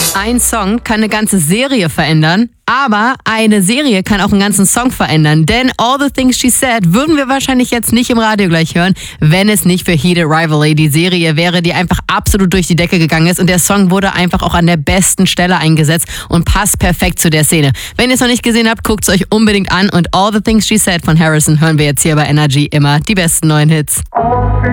Ein Song kann eine ganze Serie verändern, aber eine Serie kann auch einen ganzen Song verändern. Denn All the Things She Said würden wir wahrscheinlich jetzt nicht im Radio gleich hören, wenn es nicht für Heated Rivalry die Serie wäre, die einfach absolut durch die Decke gegangen ist. Und der Song wurde einfach auch an der besten Stelle eingesetzt und passt perfekt zu der Szene. Wenn ihr es noch nicht gesehen habt, guckt es euch unbedingt an. Und All the Things She Said von Harrison hören wir jetzt hier bei Energy immer die besten neuen Hits.